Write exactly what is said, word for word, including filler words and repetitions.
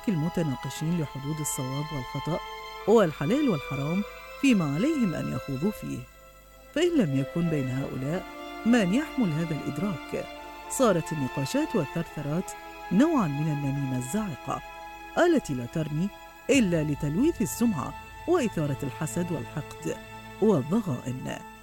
إدراك المتناقشين لحدود الصواب والخطأ والحلال والحرام فيما عليهم أن يخوضوا فيه. فإن لم يكن بين هؤلاء من يحمل هذا الإدراك، صارت النقاشات والثرثرات نوعاً من النميمة الزاعقة التي لا ترمي إلا لتلويث السمعة وإثارة الحسد والحقد والضغائن.